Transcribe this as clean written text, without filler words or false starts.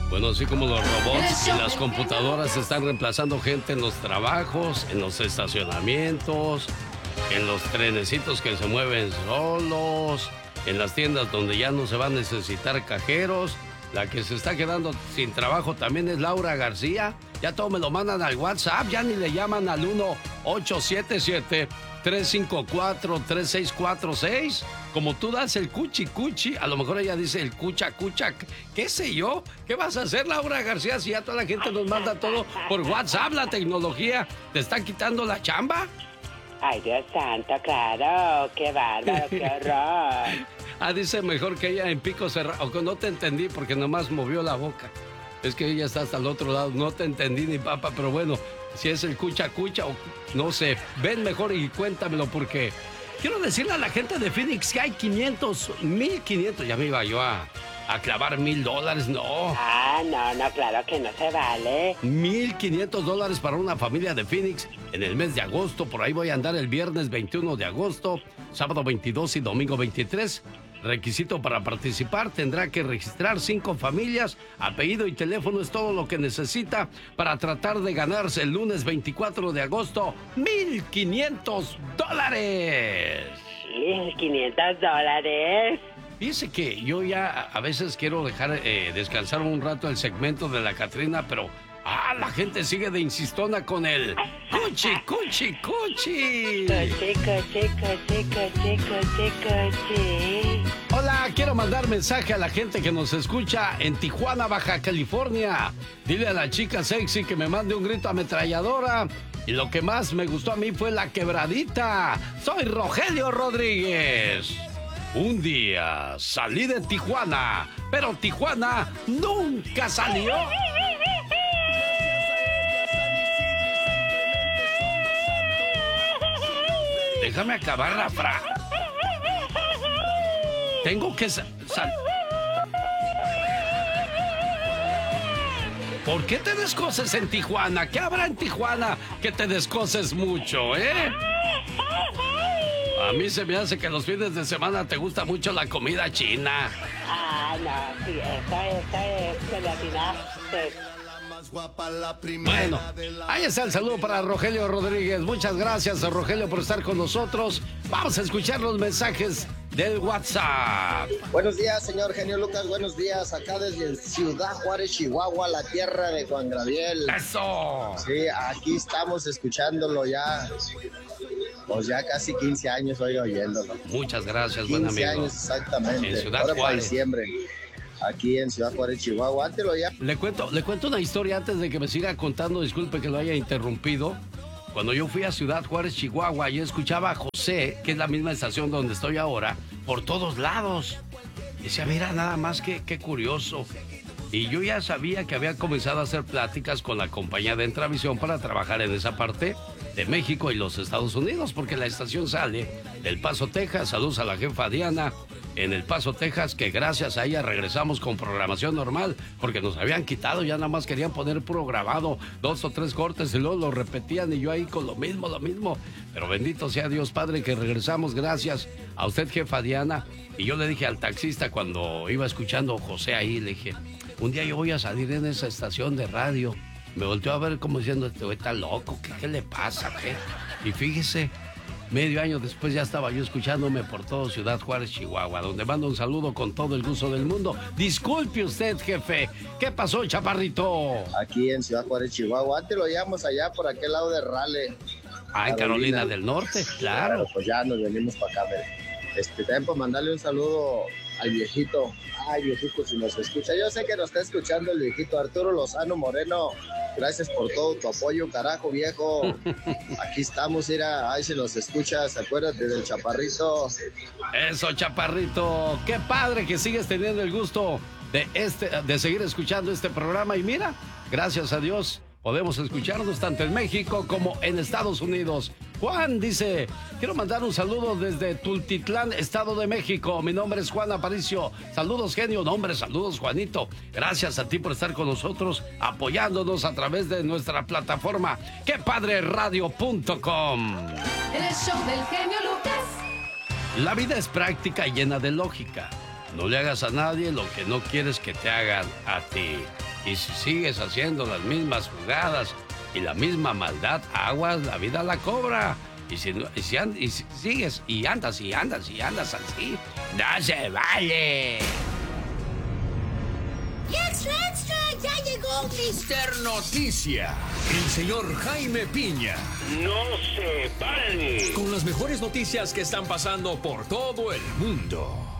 Bueno, así como los robots y las computadoras están reemplazando gente en los trabajos, en los estacionamientos, en los trenecitos que se mueven solos, en las tiendas donde ya no se va a necesitar cajeros. La que se está quedando sin trabajo también es Laura García. Ya todo me lo mandan al WhatsApp, ya ni le llaman al 1-877-354-3646. Como tú das el cuchi cuchi, a lo mejor ella dice el cucha cucha. ¿Qué sé yo? ¿Qué vas a hacer, Laura García, si ya toda la gente nos manda todo por WhatsApp? La tecnología te está quitando la chamba. Ay, Dios santo, claro. Qué bárbaro, qué horror. Dice mejor que ella en pico cerrado. Aunque no te entendí porque nomás movió la boca. Es que ella está hasta el otro lado. No te entendí ni papa, pero bueno, si es el cucha cucha o no sé. Ven mejor y cuéntamelo porque quiero decirle a la gente de Phoenix que hay 1,500. Ya me iba yo a clavar $1,000, no. No, claro que no se vale. $1,500 para una familia de Phoenix en el mes de agosto. Por ahí voy a andar el viernes 21 de agosto, sábado 22 y domingo 23. Requisito para participar, tendrá que registrar 5 familias, apellido y teléfono es todo lo que necesita para tratar de ganarse el lunes 24 de agosto $1,500. $1,500. Fíjese que yo ya a veces quiero dejar descansar un rato el segmento de la Catrina, pero la gente sigue de insistona con el cuchi, cuchi, cuchi. Cuchi, cuchi, cuchi, cuchi, cuchi, cuchi. Hola, quiero mandar mensaje a la gente que nos escucha en Tijuana, Baja California. Dile a la chica sexy que me mande un grito ametralladora. Y lo que más me gustó a mí fue la quebradita. Soy Rogelio Rodríguez. Un día salí de Tijuana, pero Tijuana nunca salió. Déjame acabar la frase. Tengo que ¿Por qué te descoces en Tijuana? ¿Qué habrá en Tijuana que te descoces mucho, A mí se me hace que los fines de semana te gusta mucho la comida china. No, sí, esta es gelatina. Bueno, ahí está el saludo para Rogelio Rodríguez. Muchas gracias, Rogelio, por estar con nosotros. Vamos a escuchar los mensajes del WhatsApp. Buenos días, señor Genio Lucas. Buenos días, acá desde Ciudad Juárez, Chihuahua, la tierra de Juan Gabriel. ¡Eso! Sí, aquí estamos escuchándolo ya. Pues ya casi 15 años hoy oyéndolo. Muchas gracias, buen amigo. 15 años exactamente. En Ciudad Ahora Juárez. para diciembre. Aquí en Ciudad Juárez, Chihuahua. Antes lo ya. Le cuento una historia antes de que me siga contando. Disculpe que lo haya interrumpido. Cuando yo fui a Ciudad Juárez, Chihuahua, yo escuchaba a José, que es la misma estación donde estoy ahora, por todos lados. Decía, mira, nada más que curioso. Y yo ya sabía que había comenzado a hacer pláticas con la compañía de Entravisión para trabajar en esa parte de México y los Estados Unidos, porque la estación sale del Paso, Texas. Saludos a la jefa Diana en El Paso, Texas, que gracias a ella regresamos con programación normal, porque nos habían quitado, ya nada más querían poner puro grabado, 2 o 3 cortes y luego lo repetían y yo ahí con lo mismo. Pero bendito sea Dios Padre que regresamos, gracias a usted, jefa Diana. Y yo le dije al taxista cuando iba escuchando a José ahí, le dije, un día yo voy a salir en esa estación de radio. Me volteó a ver como diciendo, este güey está loco, ¿qué le pasa? ¿Qué? Y fíjese, medio año después ya estaba yo escuchándome por todo Ciudad Juárez, Chihuahua, donde mando un saludo con todo el gusto del mundo. Disculpe usted, jefe. ¿Qué pasó, chaparrito? Aquí en Ciudad Juárez, Chihuahua. Antes lo llamamos allá por aquel lado de Raleigh. En Carolina del Norte, claro. Pues ya nos venimos para acá. También por mandarle un saludo al viejito. Ay, viejito, si nos escucha. Yo sé que nos está escuchando el viejito Arturo Lozano Moreno. Gracias por todo tu apoyo, carajo, viejo. Aquí estamos, mira, ay, si nos escuchas, acuérdate del chaparrito. Eso, chaparrito. Qué padre que sigues teniendo el gusto de seguir escuchando este programa. Y mira, gracias a Dios, podemos escucharnos tanto en México como en Estados Unidos. Juan dice, quiero mandar un saludo desde Tultitlán, Estado de México. Mi nombre es Juan Aparicio. Saludos, genio. No, hombre, saludos, Juanito. Gracias a ti por estar con nosotros, apoyándonos a través de nuestra plataforma quepadreradio.com. El show del genio Lucas. La vida es práctica y llena de lógica. No le hagas a nadie lo que no quieres que te hagan a ti. Y si sigues haciendo las mismas jugadas y la misma maldad, aguas, la vida la cobra. Y si sigues y andas así, no se vale. ¡Extra, extra! ¡Ya llegó Mr. Noticia! El señor Jaime Piña. ¡No se paren! Con las mejores noticias que están pasando por todo el mundo.